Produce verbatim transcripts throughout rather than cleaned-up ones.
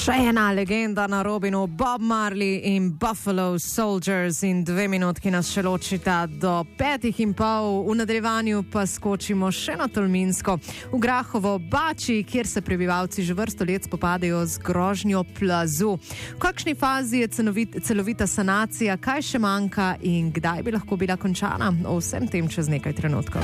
Še ena legenda na Robinu, Bob Marley in Buffalo Soldiers, in dve minutki nas še ločita do petih in pol. V nadaljevanju pa skočimo še na Tolminsko, v Grahovo Bači, kjer se prebivalci že vrsto let spopadajo z grožnjo plazu. V kakšni fazi je celovit, celovita sanacija, kaj še manjka in kdaj bi lahko bila končana? O vsem tem čez nekaj trenutkov.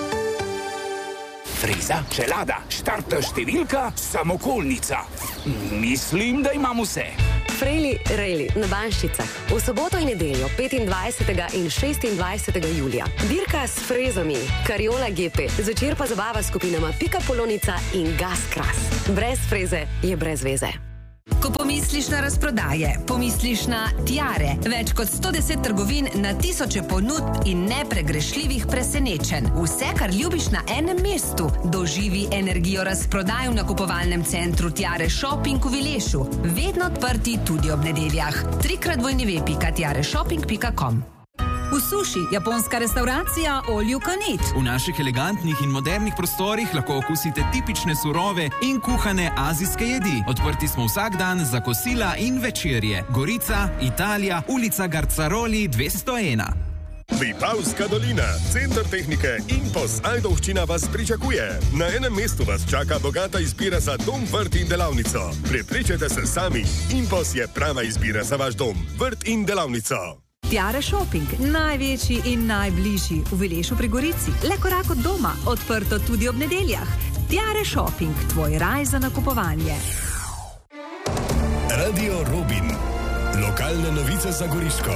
Freza, čelada, štartna številka, samokolnica. Mislim, da imam vse. Frejli, rejli, na Banščicah. V soboto in nedeljo, petindvajsetega in šestindvajsetega julija. Dirka s frezami, Kariola G P, zvečer pa zabava s skupinama Pika Polonica in Gas Kras. Brez freze je brez veze. Ko pomisliš na razprodaje, pomisliš na Tiare. Več kot sto deset trgovin na tisoče ponudb in nepregrešljivih presenečenj. Vse, kar ljubiš na enem mestu. Doživi energijo razprodaj v nakupovalnem centru Tiare Shopping v Vilešu. Vedno odprti tudi ob nedeljah. trikrat w w w pika tiare shopping pika com. V Suši, japonska restauracija All You Can Eat. V naših elegantnih in modernih prostorih lahko okusite tipične surove in kuhane azijske jedi. Odprti smo vsak dan za kosila in večerje. Gorica, Italija, ulica Garcaroli dvesto ena. Vipavska dolina, center tehnike Impos Ajdovščina vas pričakuje. Na enem mestu vas čaka bogata izbira za dom, vrt in delavnico. Prepričajte se sami, Impos je prava izbira za vaš dom, vrt in delavnico. Tiare Shopping, največji in najbližji v Vilešu pri Gorici. Le korak od doma, odprto tudi ob nedeljah. Tiare Shopping, tvoj raj za nakupovanje. Radio Robin, lokalne novice za Goriško.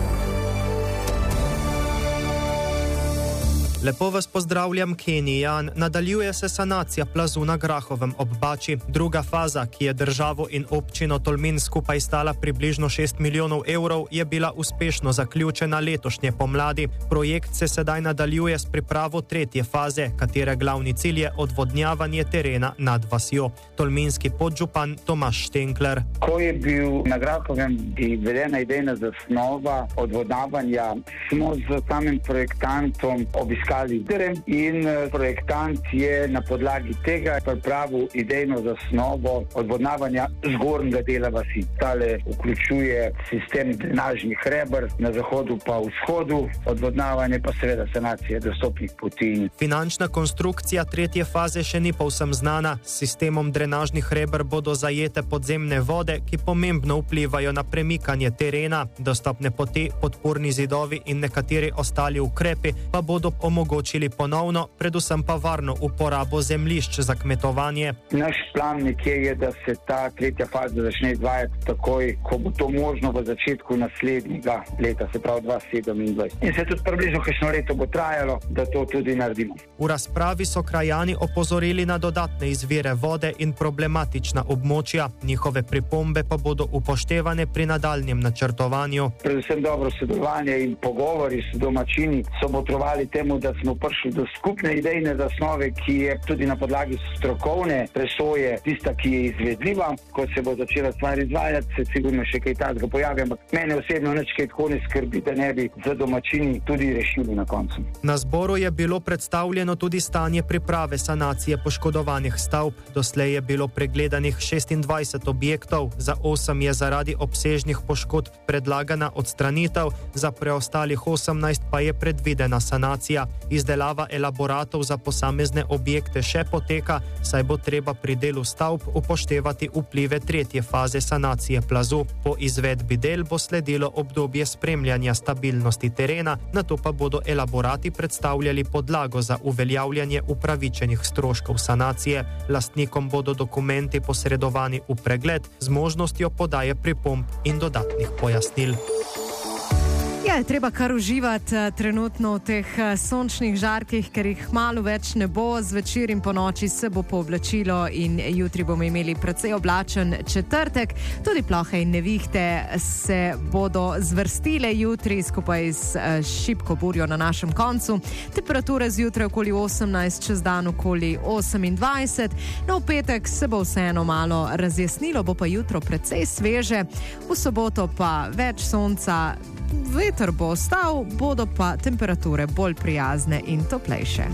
Lepo vas pozdravljam, Kenijan. Nadaljuje se sanacija plazu na Grahovem ob Bači. Druga faza, ki je državo in občino Tolmin skupaj stala približno šest milijonov evrov, je bila uspešno zaključena letošnje pomladi. Projekt se sedaj nadaljuje s pripravo tretje faze, katere glavni cilj je odvodnjavanje terena nad vasjo. Tolminski podžupan Tomaž Štenkler. Ko je bil na Grahovem izvedena idejna zasnova odvodnjavanja, smo z samim projektantom obiskali teren in projektant je na podlagi tega pripravil idejno zasnovo odvodnjavanja zgornjega dela vasi. Tale vključuje sistem drenažnih reber, na zahodu pa vzhodu, odvodnjavanje pa seveda sanacije dostopnih poti. Finančna konstrukcija tretje faze še ni povsem znana. S sistemom drenažnih reber bodo zajete podzemne vode, ki pomembno vplivajo na premikanje terena. Dostopne poti, podporni zidovi in nekateri ostali ukrepi pa bodo omogočili ponovno, predvsem pa varno uporabo zemljišč za kmetovanje. Naš plan nekje je, da se ta tretja faza začne izvajati takoj, ko bo to možno v začetku naslednjega leta, se pravi dva tisoč sedemindvajset. In se tudi približno kakšno leto bo trajalo, da to tudi naredimo. V razpravi so krajani opozorili na dodatne izvire vode in problematična območja. Njihove pripombe pa bodo upoštevane pri nadaljnjem načrtovanju. Predvsem dobro sodelovanje in pogovori s domačini so botrovali temu, da smo prišli do skupne idejne zasnove, ki je tudi na podlagi strokovne presoje tista, ki je izvedljiva. Ko se bo začela stvar izvajati, se sigurno še kaj takega pojavi, ampak mene osebno nič kaj tako ne skrbi, da ne bi za domačini tudi rešili na koncu. Na zboru je bilo predstavljeno tudi stanje priprave sanacije poškodovanih stavb. Doslej je bilo pregledanih šestindvajset objektov, za osem je zaradi obsežnih poškodb predlagana odstranitev, za preostalih osemnajst pa je predvidena sanacija. Izdelava elaboratov za posamezne objekte še poteka, saj bo treba pri delu stavb upoštevati vplive tretje faze sanacije plazu. Po izvedbi del bo sledilo obdobje spremljanja stabilnosti terena, nato pa bodo elaborati predstavljali podlago za uveljavljanje upravičenih stroškov sanacije. Lastnikom bodo dokumenti posredovani v pregled z možnostjo podaje pripomb in dodatnih pojasnil. Je treba kar uživati trenutno v teh sončnih žarkih, ker jih malo več ne bo. Zvečer in po noči se bo pooblačilo in jutri bomo imeli precej oblačen četrtek. Tudi plohe in nevihte se bodo zvrstile jutri skupaj s šibko burjo na našem koncu. Temperature zjutraj okoli osemnajst, čez dan okoli osemindvajset. No, v petek se bo vseeno malo razjasnilo, bo pa jutro precej sveže. V soboto pa več sonca. Veter bo ostal, bodo pa temperature bolj prijazne in toplejše.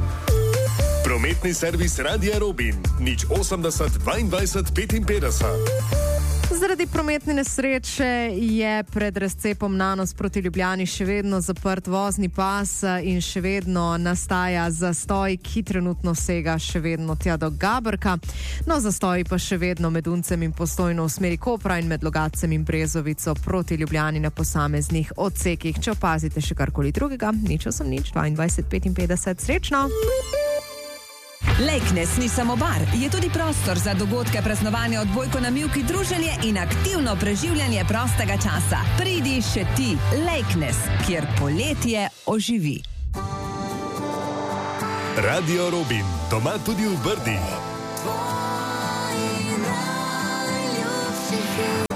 Prometni servis Radia Robin, nič osemdeset dvaindvajset petinpetdeset. Zaradi prometne nesreče je pred razcepom Nanos proti Ljubljani še vedno zaprt vozni pas in še vedno nastaja zastoj, ki trenutno sega še vedno tja do Gabrka. No, zastoj pa še vedno med Uncem in Postojno v smeri Kopra in med Logatcem in Brezovico proti Ljubljani na posameznih odsekih. Če opazite še karkoli drugega, nič osem nič dvaindvajset petinpetdeset. Srečno! Lejknes ni samo bar, je tudi prostor za dogodke, praznovanja, odbojko na mivki, druženje in aktivno preživljanje prostega časa. Pridi še ti, Lejknes, kjer poletje oživi. Radio Robin, doma tudi v Brdih.